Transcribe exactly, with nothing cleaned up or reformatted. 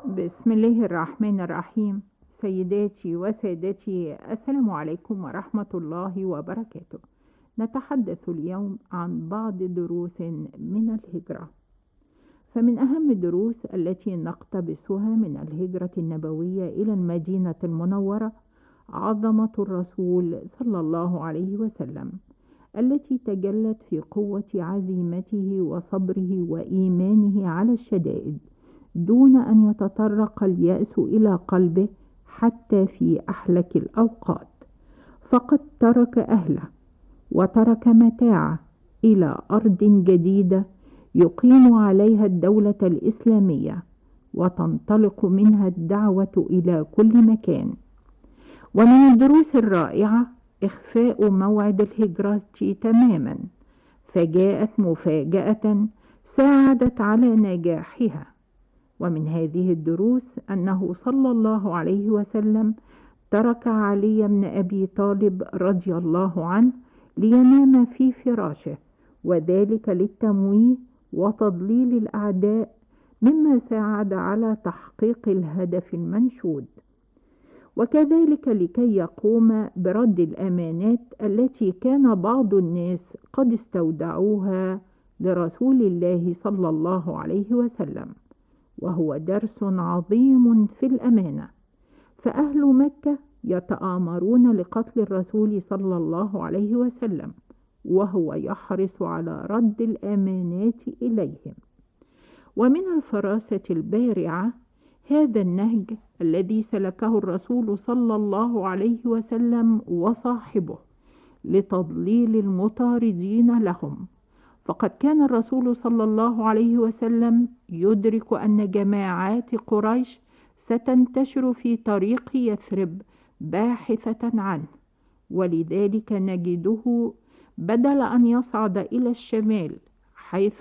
بسم الله الرحمن الرحيم. سيداتي وسادتي، السلام عليكم ورحمة الله وبركاته. نتحدث اليوم عن بعض دروس من الهجرة. فمن أهم الدروس التي نقتبسها من الهجرة النبوية إلى المدينة المنورة عظمة الرسول صلى الله عليه وسلم، التي تجلت في قوة عزيمته وصبره وإيمانه على الشدائد، دون أن يتطرق اليأس إلى قلبه حتى في أحلك الأوقات. فقد ترك أهله وترك متاعه إلى أرض جديدة يقيم عليها الدولة الإسلامية، وتنطلق منها الدعوة إلى كل مكان. ومن الدروس الرائعة إخفاء موعد الهجرة تماما، فجاءت مفاجأة ساعدت على نجاحها. ومن هذه الدروس أنه صلى الله عليه وسلم ترك علي بن أبي طالب رضي الله عنه لينام في فراشه، وذلك للتمويه وتضليل الأعداء، مما ساعد على تحقيق الهدف المنشود، وكذلك لكي يقوم برد الأمانات التي كان بعض الناس قد استودعوها لرسول الله صلى الله عليه وسلم، وهو درس عظيم في الأمانة. فأهل مكة يتآمرون لقتل الرسول صلى الله عليه وسلم، وهو يحرص على رد الأمانات إليهم. ومن الفراسة البارعة هذا النهج الذي سلكه الرسول صلى الله عليه وسلم وصاحبه لتضليل المطاردين لهم. فقد كان الرسول صلى الله عليه وسلم يدرك أن جماعات قريش ستنتشر في طريق يثرب باحثة عنه، ولذلك نجده بدل أن يصعد إلى الشمال حيث